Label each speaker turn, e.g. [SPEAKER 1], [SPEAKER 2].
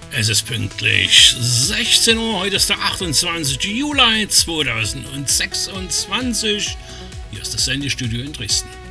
[SPEAKER 1] Es ist pünktlich 16 Uhr, heute ist der 28. Juli 2026. Hier ist das Sendestudio in Dresden.